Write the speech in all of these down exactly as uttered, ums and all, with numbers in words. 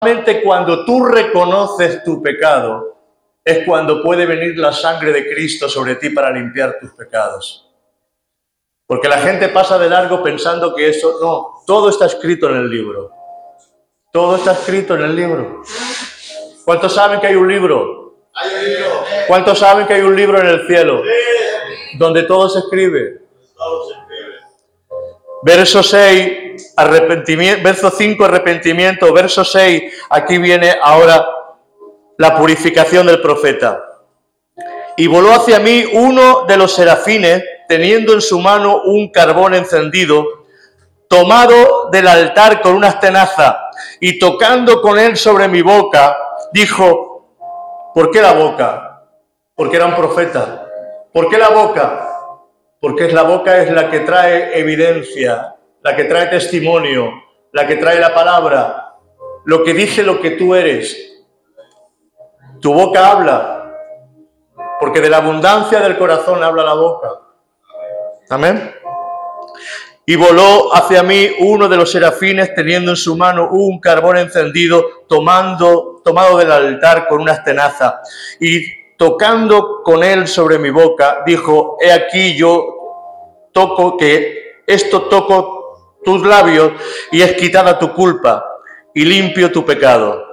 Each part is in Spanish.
Solamente cuando tú reconoces tu pecado es cuando puede venir la sangre de Cristo sobre ti para limpiar tus pecados. Porque la gente pasa de largo pensando que eso no, todo está escrito en el libro. Todo está escrito en el libro. ¿Cuántos saben que hay un libro? Hay un libro. ¿Cuántos saben que hay un libro en el cielo? Donde todo se escribe. Todo se escribe. Verso seis, arrepentimiento, verso cinco, arrepentimiento, verso seis, aquí viene ahora la purificación del profeta. Y voló hacia mí uno de los serafines, teniendo en su mano un carbón encendido, tomado del altar con unas tenazas, y tocando con él sobre mi boca, dijo: ¿por qué la boca? Porque era un profeta. ¿Por qué la boca? Porque es la boca es la que trae evidencia, la que trae testimonio, la que trae la palabra, lo que dice lo que tú eres. Tu boca habla, porque de la abundancia del corazón habla la boca. Amén. Y voló hacia mí uno de los serafines, teniendo en su mano un carbón encendido, tomando, tomado del altar con unas tenazas, y tocando con él sobre mi boca, dijo: he aquí yo toco, que esto toco tus labios, y es quitada tu culpa, y limpio tu pecado.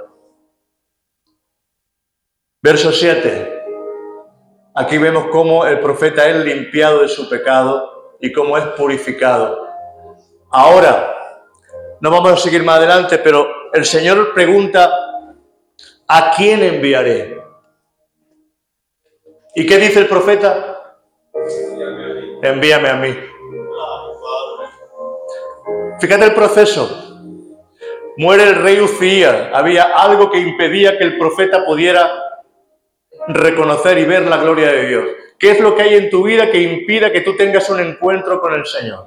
Verso siete. Aquí vemos cómo el profeta es limpiado de su pecado y cómo es purificado. Ahora, no vamos a seguir más adelante, pero el Señor pregunta: ¿a quién enviaré? ¿Y qué dice el profeta? Envíame a mí. Fíjate el proceso. Muere el rey Uzías. Había algo que impedía que el profeta pudiera reconocer y ver la gloria de Dios. ¿Qué es lo que hay en tu vida que impida que tú tengas un encuentro con el Señor?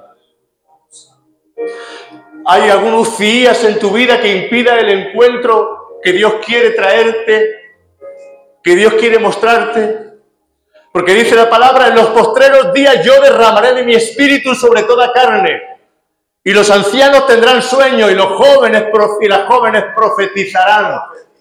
¿Hay algún Uzías en tu vida que impida el encuentro que Dios quiere traerte, que Dios quiere mostrarte? Porque dice la palabra: en los postreros días yo derramaré de mi espíritu sobre toda carne, y los ancianos tendrán sueño, y los jóvenes y las jóvenes profetizarán,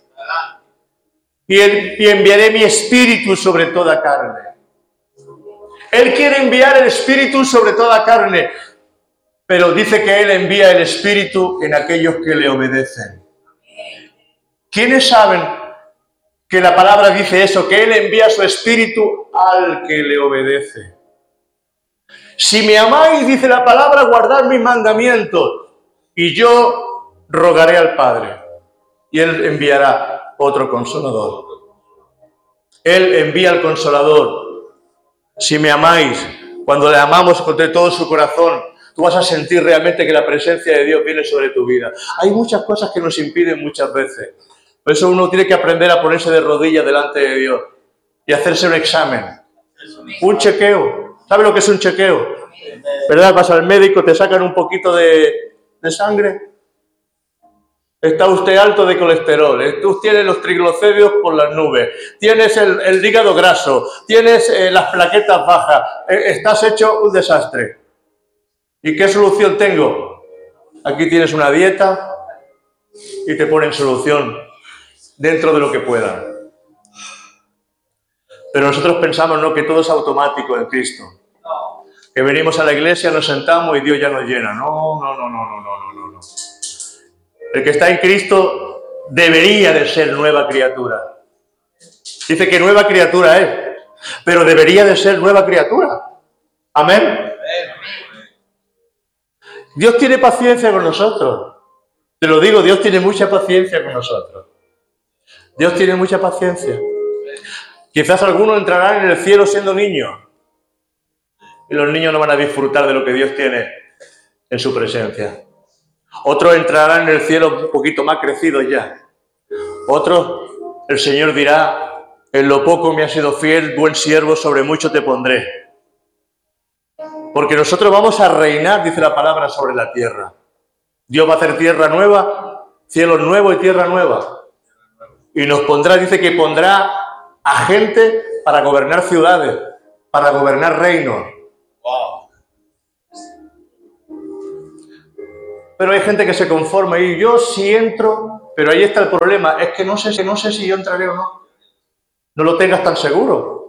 y, el, y enviaré mi espíritu sobre toda carne. Él quiere enviar el espíritu sobre toda carne, pero dice que Él envía el espíritu en aquellos que le obedecen. ¿Quiénes saben que la palabra dice eso? Que Él envía su espíritu al que le obedece. Si me amáis, dice la palabra, guardad mis mandamientos, y yo rogaré al Padre, y Él enviará otro consolador. Él envía al Consolador. Si me amáis, cuando le amamos con todo su corazón, tú vas a sentir realmente que la presencia de Dios viene sobre tu vida. Hay muchas cosas que nos impiden muchas veces. Por eso uno tiene que aprender a ponerse de rodillas delante de Dios y hacerse un examen. Un chequeo. ¿Sabe lo que es un chequeo? ¿Verdad? Vas al médico, te sacan un poquito de, de sangre. Está usted alto de colesterol, usted tiene los triglicéridos por las nubes, tienes el, el hígado graso, tienes eh, las plaquetas bajas, eh, estás hecho un desastre. ¿Y qué solución tengo? Aquí tienes una dieta y te ponen solución dentro de lo que puedan. Pero nosotros pensamos, ¿no?, que todo es automático en Cristo. Que venimos a la iglesia, nos sentamos y Dios ya nos llena. No, no, no, no, no, no, no, no. El que está en Cristo debería de ser nueva criatura. Dice que nueva criatura es, pero debería de ser nueva criatura. Amén. Dios tiene paciencia con nosotros. Te lo digo, Dios tiene mucha paciencia con nosotros. Dios tiene mucha paciencia. Quizás algunos entrarán en el cielo siendo niños. Y los niños no van a disfrutar de lo que Dios tiene en su presencia. Otros entrarán en el cielo un poquito más crecidos ya. Otros, el Señor dirá: en lo poco me has sido fiel, buen siervo, sobre mucho te pondré. Porque nosotros vamos a reinar, dice la palabra, sobre la tierra. Dios va a hacer tierra nueva, cielos nuevos y tierra nueva. Y nos pondrá, dice que pondrá a gente para gobernar ciudades, para gobernar reinos. Pero hay gente que se conforma y yo si entro, Pero ahí está el problema, es que no sé, no sé si yo entraré o no. No lo tengas tan seguro.